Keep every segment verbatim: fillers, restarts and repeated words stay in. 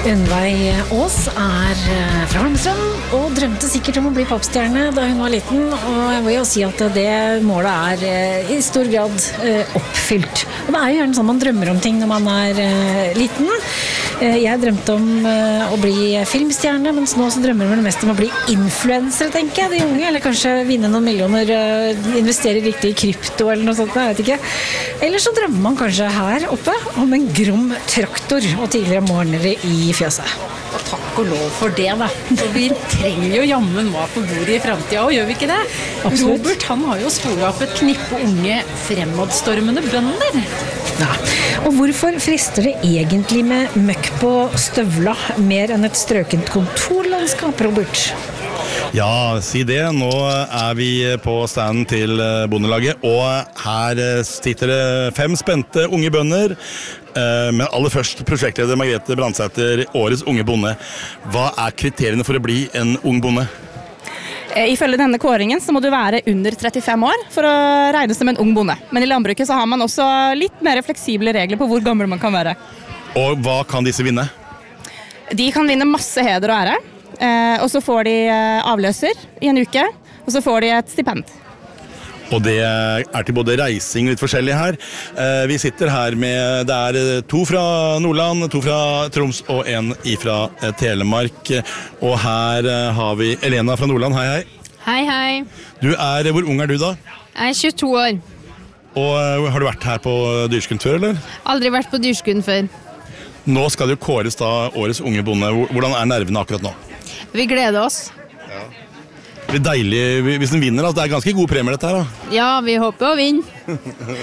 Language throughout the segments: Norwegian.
Unnveig Aas er fra Holmestrand og drømte sikkert om å bli popstjerne da hun var liten, og jeg vil jo si at det målet er i stor grad oppfylt. Og det er jo gjerne sånn man drømmer om ting når man er liten. Jeg drømte om å bli filmstjerne, mens nå så drømmer man mest om å bli influencer, tenker jeg, de unge, eller kanskje vinne noen millioner, investere riktig i krypto eller noe sånt, jeg vet ikke. Eller så drømmer man kanskje her oppe om en grom traktor og tidligere morgenere i fjøset. Og takk og lov for det da. Og vi trenger jo jammen mat på bordet i fremtiden, og gjør vi ikke det? Absolutt. Robert, han har jo sporet opp et knippe unge fremadstormende bønder. Ja. Og hvorfor frister det egentlig med møkk på støvla mer enn et strøkent kontorlandskap, Robert? Ja, si det. Nå er vi på standen til Bondelaget, og her sitter det fem spente unge bønder. Men aller først prosjektleder Margrethe Brandsæter, årets unge bonde. Hva er kriteriene for å bli en ung bonde? Ifølge denne kåringen så må du være under trettifem år for å regnes som en ung bonde. Men i landbruket så har man også litt mer fleksible regler på hvor gammel man kan være. Og hva kan disse vinne? De kan vinne masse heder og ære, og så får de avløser i en uke, og så får de et stipend. Og det er til både reising og litt forskjellig her. Vi sitter her med, det er to fra Nordland, to fra Troms og en fra Telemark. Og her har vi Elena fra Nordland, hei hei. Hei hei. Du er, hvor ung er du da? Jeg er tjueto år. Og har du vært her på dyrskuren før, eller? Aldri vært på dyrskuren før. Nå skal det jo kåres da årets unge bonde. Hvordan er nervene akkurat nå? Vi gleder oss. Ja. Det er deilig hvis den vinner, altså. Det er ganske gode premier dette her da. Ja, vi håper å vinne.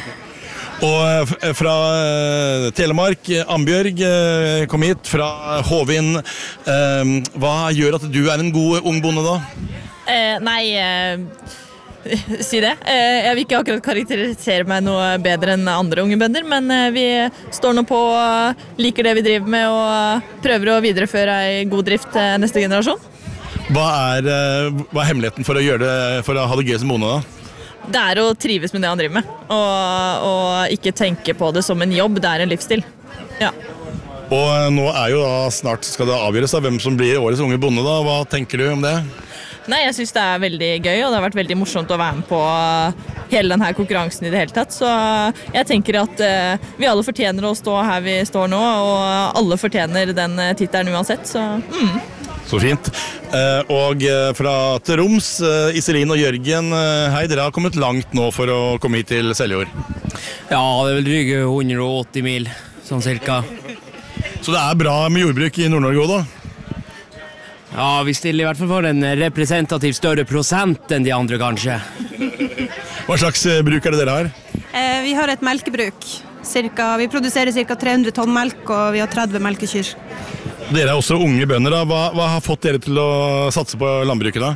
Og fra Telemark, Ambjørg kom hit, fra Hovin. Hva gjør at du er en god ung bonde da? Eh, nei, eh, si det. Eh, jeg vil ikke akkurat karakterisere meg noe bedre enn andre unge bønder, men eh, vi står nå på, liker det vi driver med og prøver å videreføre en god drift til neste generasjon. Hva er, hva er hemmeligheten for å, gjøre det, for å ha det gøy som bonde da? Det er å trives med det han driver med, og, og ikke tenke på det som en jobb, det er en livsstil. Ja. Og nå er jo da snart skal det avgjøres da, hvem som blir årets unge bonde da. Hva tenker du om det? Nei, jeg synes det er veldig gøy, og det har vært veldig morsomt å være med på hele denne konkurransen i det hele tatt. Så jeg tenker at uh, vi alle fortjener å stå her vi står nå, og alle fortjener den titelen uansett, så... Mm. Så fint. Og fra Troms, Iselin og Jørgen, hei, dere har kommet langt nå for å komme hit til Seljord. Ja, det er vel dryge hundre og åtti mil, sånn cirka. Så det er bra med jordbruk i Nord-Norge også da? Ja, vi stiller i hvert fall for en representativt større prosent enn de andre, kanskje. Hva slags bruk er det dere har? Eh, vi har et melkebruk. Cirka, vi produserer cirka tre hundre tonn melk, og vi har tretti melkekyr. Dere er også unge bønder da. Hva, hva har fått dere til å satse på landbruket da?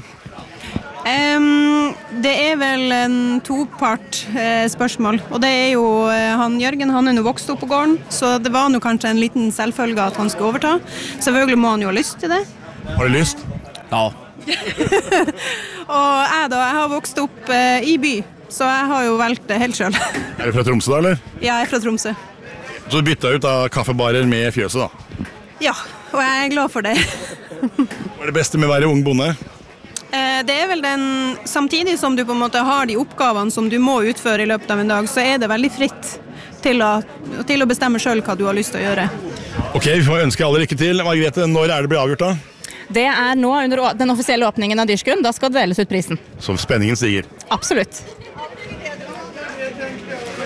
Um, det er vel en topart eh, spørsmål, og det er jo eh, han Jørgen, han er nå vokst opp på gården, så det var nå kanskje en liten selvfølge at han skulle overta. Selvfølgelig må han jo ha lyst til det. Har du lyst? Ja. Og jeg da, jeg har vokst opp eh, i by, så jeg har jo valgt det helt selv. Er du fra Tromsø da, eller? Ja, jeg er fra Tromsø. Så du bytta ut da kaffebarer med fjøset da? Ja, og jeg er glad for det. Hva er det beste med å være ung bonde? Det er vel den, samtidig som du på en måte har de oppgavene som du må utføre i løpet av en dag, så er det veldig fritt til å, til å bestemme selv hva du har lyst til å gjøre. Ok, vi får ønske alle lykke til. Margrethe, når er det blir avgjort da? Det er nå under den offisielle åpningen av dyrskuren, da skal det deles ut prisen. Så spenningen stiger? Absolutt.